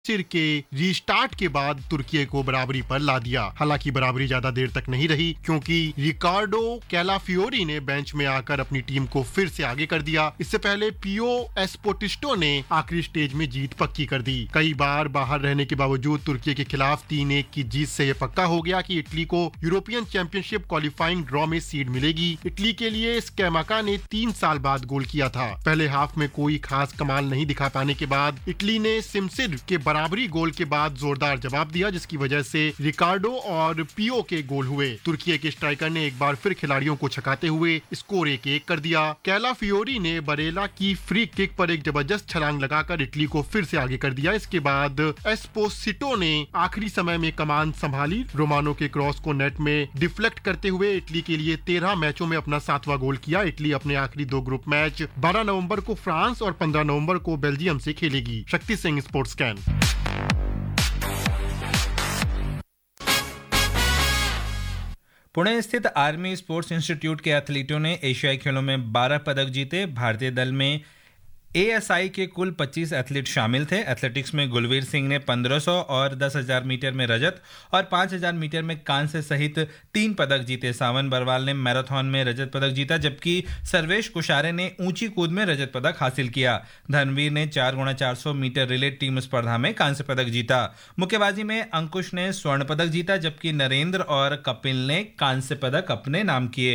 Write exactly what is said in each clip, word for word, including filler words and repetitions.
सिर के रीस्टार्ट के बाद तुर्की को बराबरी पर ला दिया। हालांकि बराबरी ज्यादा देर तक नहीं रही क्योंकि रिकार्डो कैलाफियोरी ने बेंच में आकर अपनी टीम को फिर से आगे कर दिया। इससे पहले पियो एस्पोटिस्टो ने आखिरी स्टेज में जीत पक्की कर दी। कई बार बाहर रहने के बावजूद तुर्की के खिलाफ तीन एक की जीत से यह पक्का हो गया कि इटली को यूरोपियन चैंपियनशिप क्वालिफाइंग ड्रॉ में सीड मिलेगी। इटली के लिए स्कैमाका ने तीन साल बाद गोल किया था। पहले हाफ में कोई खास कमाल नहीं दिखा पाने के बाद इटली ने सिमसिर के बराबरी गोल के बाद जोरदार जवाब दिया, जिसकी वजह से रिकार्डो और पियो के गोल हुए। तुर्की के स्ट्राइकर ने एक बार फिर खिलाड़ियों को छकाते हुए स्कोर एक एक कर दिया। कैलाफियोरी ने बरेला की फ्री किक पर एक जबरदस्त छलांग लगाकर इटली को फिर से आगे कर दिया। इसके बाद एस्पोसिटो ने आखिरी समय में कमान संभाली। रोमानो के क्रॉस को नेट में डिफ्लेक्ट करते हुए इटली के लिए तेरह मैचों में अपना सातवां गोल किया। इटली अपने आखिरी दो ग्रुप मैच बारह नवंबर को फ्रांस और पंद्रह नवंबर को बेल्जियम से खेलेगी। Shakti Singh, sports can. पुणे स्थित आर्मी स्पोर्ट्स इंस्टीट्यूट के एथलीटों ने एशियाई खेलों में बारह पदक जीते। भारतीय दल में एएसआई के कुल पच्चीस एथलीट शामिल थे। एथलेटिक्स में गुलवीर सिंह ने पंद्रह सौ और दस हज़ार मीटर में रजत और पाँच हज़ार मीटर में कांस्य सहित तीन पदक जीते। सावन बरवाल ने मैराथन में रजत पदक जीता, जबकि सर्वेश कुशारे ने ऊंची कूद में रजत पदक हासिल किया। धर्मवीर ने चार गुणा चार सौ मीटर रिले टीम स्पर्धा में कांस्य पदक जीता। मुक्केबाजी में अंकुश ने स्वर्ण पदक जीता, जबकि नरेंद्र और कपिल ने कांस्य पदक अपने नाम किए।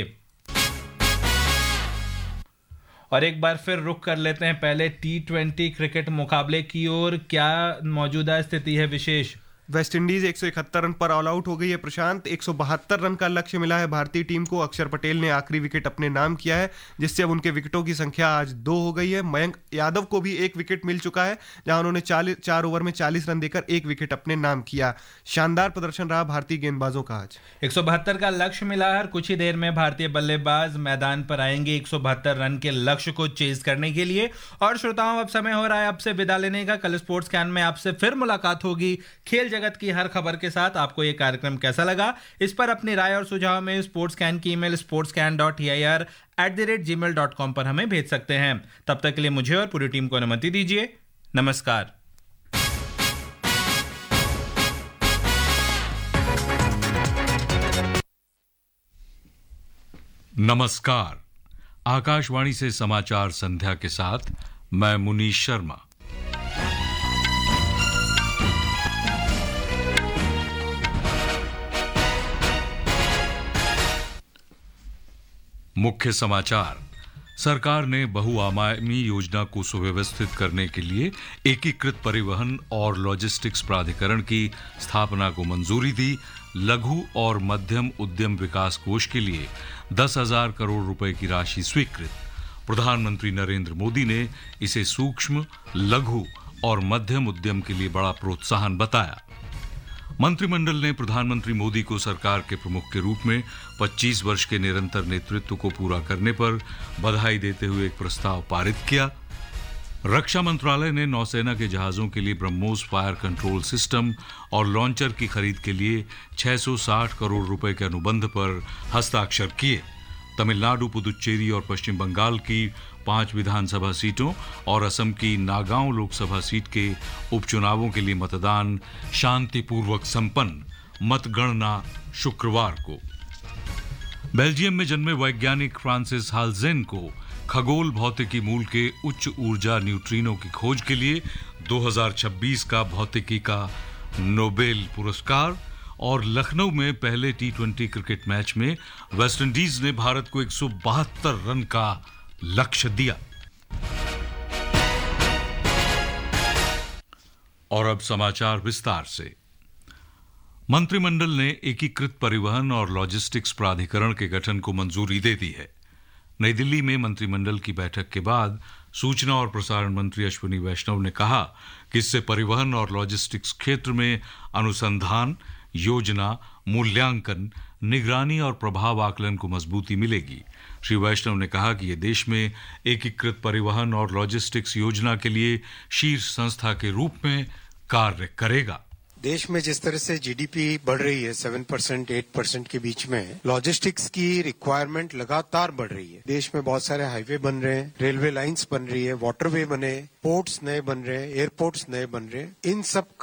और एक बार फिर रुख कर लेते हैं पहले टी ट्वेंटी क्रिकेट मुकाबले की ओर। क्या मौजूदा स्थिति है विशेष? वेस्टइंडीज एक सौ इकहत्तर रन पर ऑल आउट हो गई है प्रशांत। एक सौ बहत्तर रन का लक्ष्य मिला है भारतीय टीम को। अक्षर पटेल ने आखिरी विकेट अपने नाम किया है, जिससे अब उनके विकेटों की संख्या आज दो हो गई है। मयंक यादव को भी एक विकेट मिल चुका है, जहां उन्होंने चालीस चार ओवर में चालीस रन देकर एक विकेट अपने नाम किया। शानदार प्रदर्शन रहा भारतीय गेंदबाजों का आज। एक सौ बहत्तर का लक्ष्य मिला है। कुछ ही देर में भारतीय बल्लेबाज मैदान पर आएंगे एक सौ बहत्तर रन के लक्ष्य को चेज करने के लिए। और श्रोताओं, अब समय हो रहा है आपसे विदा लेने का। कल स्पोर्ट्स कैन में आपसे फिर मुलाकात होगी खेल जगत की हर खबर के साथ। आपको यह कार्यक्रम कैसा लगा, इस पर अपनी राय और सुझाव में स्पोर्ट्स कैन की email sports can dot E I R at the rate ji mail dot com पर हमें भेज सकते हैं। तब तक के लिए मुझे और पूरी टीम को अनुमति दीजिए। नमस्कार। नमस्कार। आकाशवाणी से समाचार संध्या के साथ मैं मुनीश शर्मा। मुख्य समाचार। सरकार ने बहुआयामी योजना को सुव्यवस्थित करने के लिए एकीकृत परिवहन और लॉजिस्टिक्स प्राधिकरण की स्थापना को मंजूरी दी। लघु और मध्यम उद्यम विकास कोष के लिए दस हजार करोड़ रुपए की राशि स्वीकृत। प्रधानमंत्री नरेंद्र मोदी ने इसे सूक्ष्म, लघु और मध्यम उद्यम के लिए बड़ा प्रोत्साहन बताया। मंत्रिमंडल ने प्रधानमंत्री मोदी को सरकार के प्रमुख के रूप में पच्चीस वर्ष के निरंतर नेतृत्व को पूरा करने पर बधाई देते हुए एक प्रस्ताव पारित किया। रक्षा मंत्रालय ने नौसेना के जहाजों के लिए ब्रह्मोस फायर कंट्रोल सिस्टम और लॉन्चर की खरीद के लिए छह सौ साठ करोड़ रुपए के अनुबंध पर हस्ताक्षर किए। तमिलनाडु, पुदुचेरी और पश्चिम बंगाल की पांच विधानसभा सीटों और असम की नागांव लोकसभा सीट के उपचुनावों के लिए मतदान शांतिपूर्वक संपन्न। मतगणना शुक्रवार को। बेल्जियम में जन्मे वैज्ञानिक फ्रांसिस हाल्जेन को खगोल भौतिकी मूल के उच्च ऊर्जा न्यूट्रिनो की खोज के लिए दो हज़ार छब्बीस का भौतिकी का नोबेल पुरस्कार। और लखनऊ में पहले टी ट्वेंटी क्रिकेट मैच में वेस्टइंडीज ने भारत को एक सौ बहत्तर रन का लक्ष्य दिया। और अब समाचार विस्तार से। मंत्रिमंडल ने एकीकृत परिवहन और लॉजिस्टिक्स प्राधिकरण के गठन को मंजूरी दे दी है। नई दिल्ली में मंत्रिमंडल की बैठक के बाद सूचना और प्रसारण मंत्री अश्विनी वैष्णव ने कहा कि इससे परिवहन और लॉजिस्टिक्स क्षेत्र में अनुसंधान, योजना, मूल्यांकन, निगरानी और प्रभाव आकलन को मजबूती मिलेगी। श्री वैष्णव ने कहा कि यह देश में एकीकृत परिवहन और लॉजिस्टिक्स योजना के लिए शीर्ष संस्था के रूप में कार्य करेगा। देश में जिस तरह से जीडीपी बढ़ रही है सेवन परसेंट आठ परसेंट के बीच में, लॉजिस्टिक्स की रिक्वायरमेंट लगातार बढ़ रही है। देश में बहुत सारे हाईवे बन रहे हैं, रेलवे लाइंस बन रही है, वाटरवे बने, पोर्ट्स नए बन रहे हैं, एयरपोर्ट्स नए बन रहे हैं। इन सब